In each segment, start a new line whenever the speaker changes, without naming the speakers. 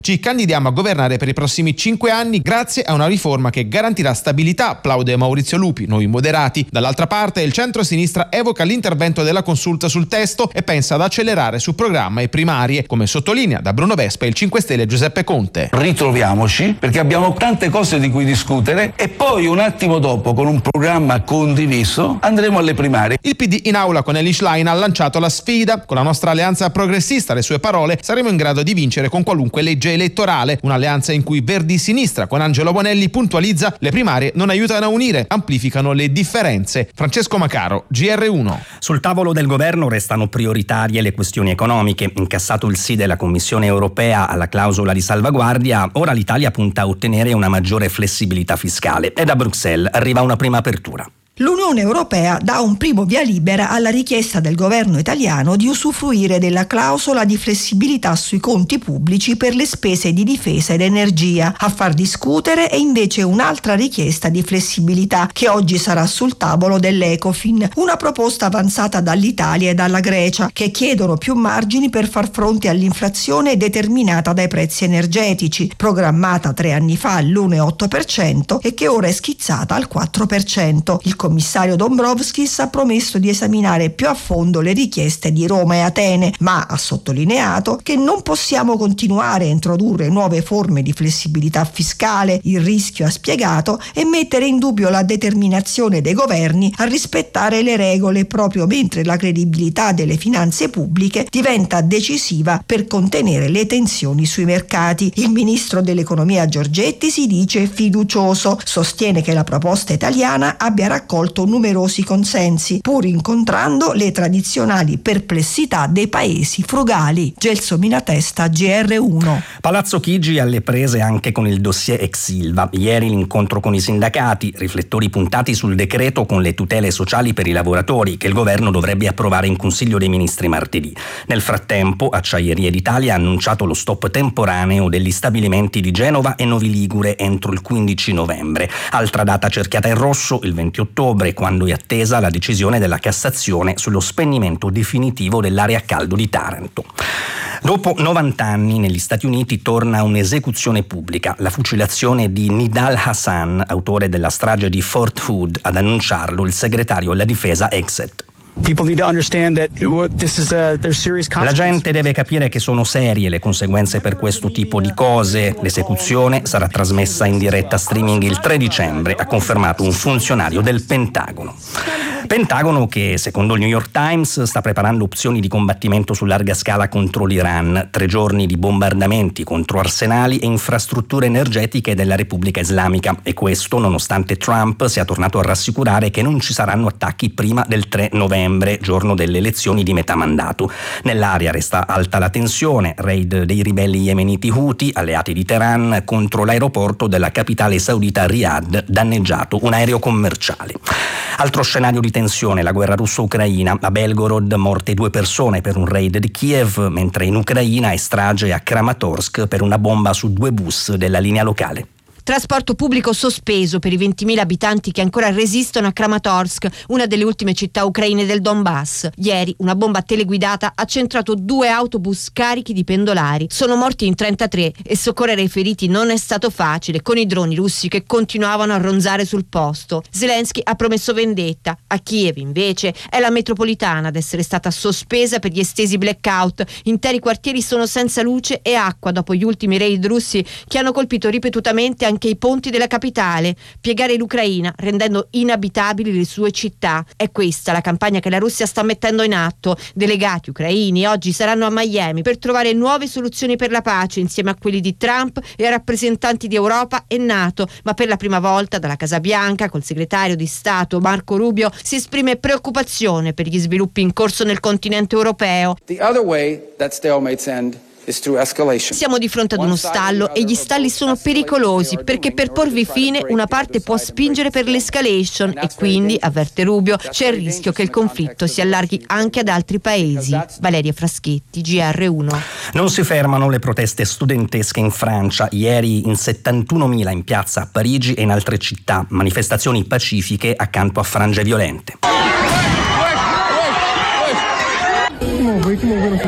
Ci candidiamo a governare per i prossimi 5 anni grazie a una riforma che garantirà stabilità, applaude Maurizio Lupi, Noi Moderati. Dall'altra parte il centro-sinistra evoca l'intervento della Consulta sul testo e pensa ad accelerare su programma e primarie, come sottolinea da Bruno Vespa il 5 Stelle Giuseppe Conte.
Ritroviamoci perché abbiamo tante cose di cui discutere e poi un attimo dopo, con un programma condiviso, andremo alle primarie.
Il PD in aula con Elie Schlein ha lanciato la sfida. Con la nostra alleanza progressista, le sue parole, saremo in grado di vincere con qualunque legge elettorale. Un'alleanza in cui Verdi-Sinistra con Angelo Bonelli puntualizza: le primarie non aiutano a unire, amplificano le differenze. Francesco Macaro, GR1.
Sul tavolo del governo restano prioritarie le questioni economiche. Incassato il sì della Commissione europea alla clausola di salvaguardia, ora l'Italia punta a ottenere una maggiore flessibilità fiscale e da Bruxelles arriva una prima apertura.
L'Unione Europea dà un primo via libera alla richiesta del governo italiano di usufruire della clausola di flessibilità sui conti pubblici per le spese di difesa ed energia. A far discutere è invece un'altra richiesta di flessibilità che oggi sarà sul tavolo dell'Ecofin, una proposta avanzata dall'Italia e dalla Grecia, che chiedono più margini per far fronte all'inflazione determinata dai prezzi energetici, programmata 3 anni fa all'1,8% e che ora è schizzata al 4%. Il commissario Dombrovskis ha promesso di esaminare più a fondo le richieste di Roma e Atene, ma ha sottolineato che non possiamo continuare a introdurre nuove forme di flessibilità fiscale. Il rischio, ha spiegato, è mettere in dubbio la determinazione dei governi a rispettare le regole, proprio mentre la credibilità delle finanze pubbliche diventa decisiva per contenere le tensioni sui mercati. Il ministro dell'economia Giorgetti si dice fiducioso, sostiene che la proposta italiana abbia raccolto numerosi consensi, pur incontrando le tradizionali perplessità dei paesi frugali. Gelsomina Testa, GR1.
Palazzo Chigi alle prese anche con il dossier ex Ilva. Ieri l'incontro con i sindacati, riflettori puntati sul decreto con le tutele sociali per i lavoratori che il governo dovrebbe approvare in Consiglio dei Ministri martedì. Nel frattempo Acciaierie d'Italia ha annunciato lo stop temporaneo degli stabilimenti di Genova e Novi Ligure entro il 15 novembre. Altra data cerchiata in rosso, il 20 ottobre, quando è attesa la decisione della Cassazione sullo spegnimento definitivo dell'area a caldo di Taranto. Dopo 90 anni negli Stati Uniti torna un'esecuzione pubblica, la fucilazione di Nidal Hassan, autore della strage di Fort Hood, ad annunciarlo il segretario alla difesa Exet. La gente deve capire che sono serie le conseguenze per questo tipo di cose. L'esecuzione sarà trasmessa in diretta streaming il 3 dicembre, ha confermato un funzionario del Pentagono. Pentagono che, secondo il New York Times, sta preparando opzioni di combattimento su larga scala contro l'Iran. 3 giorni di bombardamenti contro arsenali e infrastrutture energetiche della Repubblica Islamica. E questo nonostante Trump sia tornato a rassicurare che non ci saranno attacchi prima del 3 novembre, giorno delle elezioni di metà mandato. Nell'area resta alta la tensione, raid dei ribelli yemeniti Houthi, alleati di Teheran, contro l'aeroporto della capitale saudita Riyadh, danneggiato un aereo commerciale. Altro scenario di tensione, la guerra russo-ucraina. A Belgorod morte 2 persone per un raid di Kiev, mentre in Ucraina è strage a Kramatorsk per una bomba su 2 bus della linea locale.
Trasporto pubblico sospeso per i 20.000 abitanti che ancora resistono a Kramatorsk, una delle ultime città ucraine del Donbass. Ieri una bomba teleguidata ha centrato 2 autobus carichi di pendolari. Sono morti in 33 e soccorrere i feriti non è stato facile, con i droni russi che continuavano a ronzare sul posto. Zelensky ha promesso vendetta. A Kiev, invece, è la metropolitana ad essere stata sospesa per gli estesi blackout. Interi quartieri sono senza luce e acqua dopo gli ultimi raid russi che hanno colpito ripetutamente anche i ponti della capitale, piegare l'Ucraina rendendo inabitabili le sue città. È questa la campagna che la Russia sta mettendo in atto. Delegati ucraini oggi saranno a Miami per trovare nuove soluzioni per la pace insieme a quelli di Trump e a rappresentanti di Europa e NATO, ma per la prima volta dalla Casa Bianca col segretario di Stato Marco Rubio si esprime preoccupazione per gli sviluppi in corso nel continente europeo.
The other way that stalemates end is through escalation.
Siamo di fronte ad uno stallo e gli stalli sono pericolosi perché per porvi fine una parte può spingere per l'escalation e quindi, avverte Rubio, c'è il rischio che il conflitto si allarghi anche ad altri paesi. Valeria Fraschetti, GR1.
Non si fermano le proteste studentesche in Francia. Ieri in 71.000 in piazza a Parigi e in altre città. Manifestazioni pacifiche accanto a frange violente.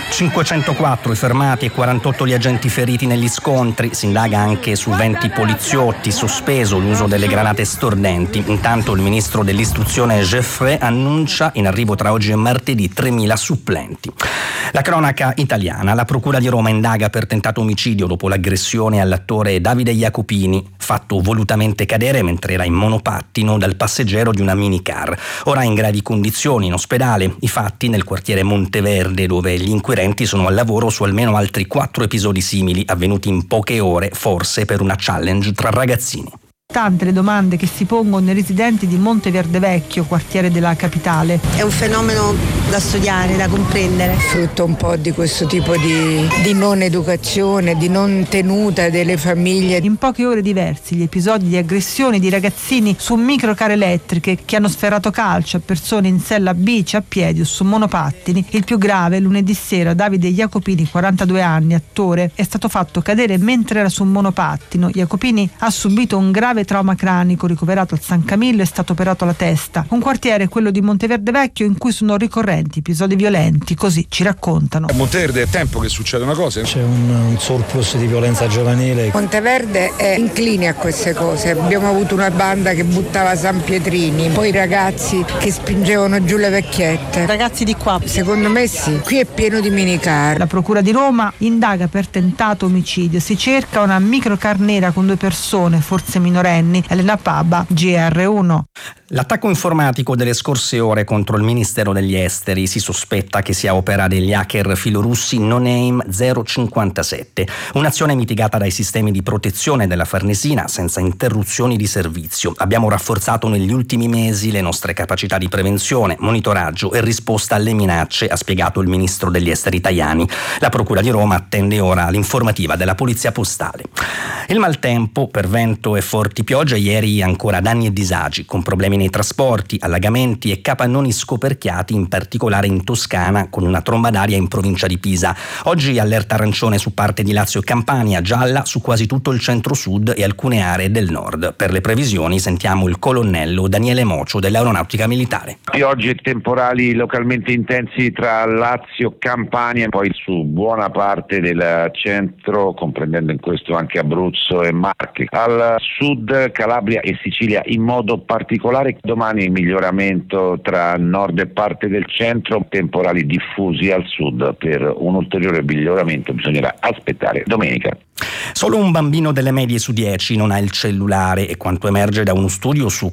504 i fermati e 48 gli agenti feriti negli scontri. Si indaga anche su 20 poliziotti, sospeso l'uso delle granate stordenti. Intanto il ministro dell'istruzione Geoffrey annuncia in arrivo tra oggi e martedì 3.000 supplenti. La cronaca italiana. La procura di Roma indaga per tentato omicidio dopo l'aggressione all'attore Davide Jacopini, fatto volutamente cadere mentre era in monopattino dal passeggero di una minicar. Ora è in gravi condizioni in ospedale. I fatti nel quartiere Monteverde, dove gli inquirenti sono al lavoro su almeno altri 4 episodi simili avvenuti in poche ore, forse per una challenge tra ragazzini.
Tante le domande che si pongono i residenti di Monteverde Vecchio, quartiere della capitale.
È un fenomeno da studiare, da comprendere.
Frutto un po' di questo tipo di non educazione, di non tenuta delle famiglie.
In poche ore diversi gli episodi di aggressioni di ragazzini su microcar elettriche che hanno sferrato calcio a persone in sella a bici, a piedi o su monopattini. Il più grave, lunedì sera, Davide Jacopini, 42 anni, attore, è stato fatto cadere mentre era su un monopattino. Jacopini ha subito un grave trauma cranico, ricoverato al San Camillo, è stato operato alla testa. Un quartiere, quello di Monteverde Vecchio, in cui sono ricorrenti episodi violenti, così ci raccontano.
A Monteverde è tempo che succeda una cosa.
C'è un surplus di violenza giovanile.
Monteverde è incline a queste cose. Abbiamo avuto una banda che buttava San Pietrini, poi ragazzi che spingevano giù le vecchiette.
Ragazzi di qua?
Secondo me sì. Qui è pieno di minicar.
La procura di Roma indaga per tentato omicidio. Si cerca una microcar nera con 2 persone, forse minorenni. Elena Paba, GR1.
L'attacco informatico delle scorse ore contro il Ministero degli Esteri si sospetta che sia opera degli hacker filorussi No Name 057, un'azione mitigata dai sistemi di protezione della Farnesina senza interruzioni di servizio. Abbiamo rafforzato negli ultimi mesi le nostre capacità di prevenzione, monitoraggio e risposta alle minacce, ha spiegato il ministro degli Esteri Tajani. La procura di Roma attende ora l'informativa della polizia postale. Il maltempo per vento e forti piogge, ieri ancora danni e disagi, con problemi nei trasporti, allagamenti e capannoni scoperchiati, in particolare in Toscana, con una tromba d'aria in provincia di Pisa. Oggi allerta arancione su parte di Lazio e Campania, gialla su quasi tutto il centro-sud e alcune aree del nord. Per le previsioni sentiamo il colonnello Daniele Mocio dell'Aeronautica Militare.
Piogge e temporali localmente intensi tra Lazio, Campania e poi su buona parte del centro, comprendendo in questo anche Abruzzo e Marche. Al sud Calabria e Sicilia in modo particolare. Domani miglioramento tra nord e parte del centro, temporali diffusi al sud. Per un ulteriore miglioramento bisognerà aspettare domenica.
Solo un bambino delle medie su 10 non ha il cellulare, e quanto emerge da uno studio su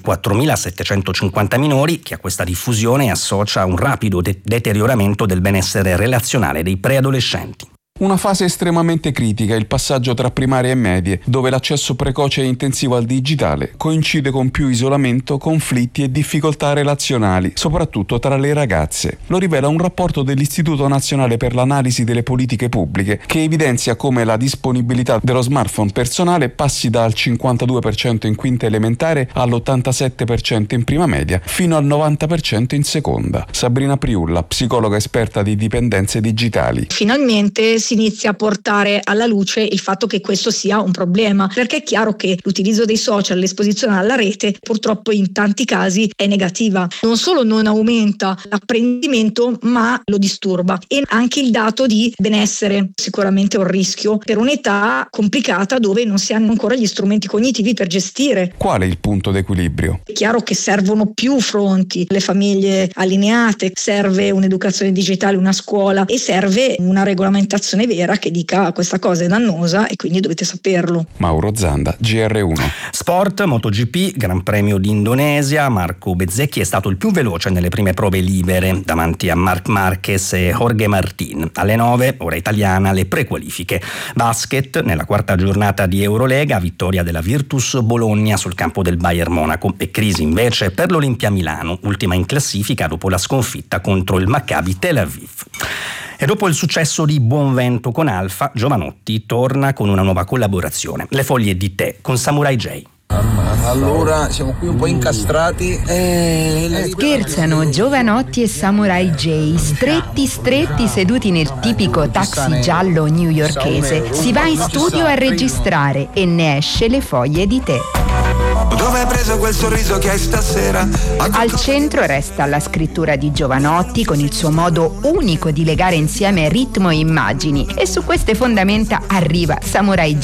4.750 minori che a questa diffusione associa un rapido deterioramento del benessere relazionale dei preadolescenti.
Una fase estremamente critica, il passaggio tra primarie e medie, dove l'accesso precoce e intensivo al digitale coincide con più isolamento, conflitti e difficoltà relazionali, soprattutto tra le ragazze. Lo rivela un rapporto dell'Istituto Nazionale per l'Analisi delle Politiche Pubbliche, che evidenzia come la disponibilità dello smartphone personale passi dal 52% in quinta elementare all'87% in prima media, fino al 90% in seconda. Sabrina Priulla, psicologa esperta di dipendenze digitali.
Finalmente si inizia a portare alla luce il fatto che questo sia un problema, perché è chiaro che l'utilizzo dei social, l'esposizione alla rete, purtroppo in tanti casi è negativa. Non solo non aumenta l'apprendimento, ma lo disturba. E anche il dato di benessere sicuramente è un rischio per un'età complicata dove non si hanno ancora gli strumenti cognitivi per gestire.
Qual è il punto d'equilibrio?
È chiaro che servono più fronti, le famiglie allineate, serve un'educazione digitale, una scuola, e serve una regolamentazione vera che dica questa cosa è dannosa e quindi dovete saperlo.
Mauro Zanda, GR1.
Sport, MotoGP, Gran Premio d'Indonesia. Marco Bezzecchi è stato il più veloce nelle prime prove libere davanti a Marc Marquez e Jorge Martin. Alle 9, ora italiana, le prequalifiche. Basket, nella quarta giornata di Eurolega, vittoria della Virtus Bologna sul campo del Bayern Monaco, e crisi invece per l'Olimpia Milano, ultima in classifica dopo la sconfitta contro il Maccabi Tel Aviv. E dopo il successo di Buon Vento con Alfa, Giovanotti torna con una nuova collaborazione, Le foglie di tè con Samurai J.
Allora siamo qui un po' incastrati.
Scherzano Giovanotti e Samurai J, stretti seduti nel tipico taxi giallo newyorkese. Si va in studio a registrare e ne esce Le foglie di tè.
Dove hai preso quel sorriso che hai stasera?
Al centro resta la scrittura di Jovanotti con il suo modo unico di legare insieme ritmo e immagini, e su queste fondamenta arriva Samurai